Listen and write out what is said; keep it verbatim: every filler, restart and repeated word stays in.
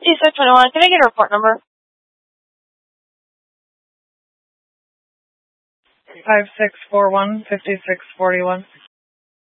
East side twenty-one. Can I get a report number? Five six four one fifty six forty one.